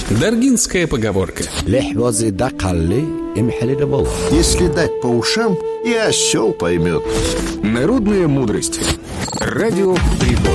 Даргинская поговорка. Если дать по ушам, и осел поймет. Народная мудрость. Радио Прибой.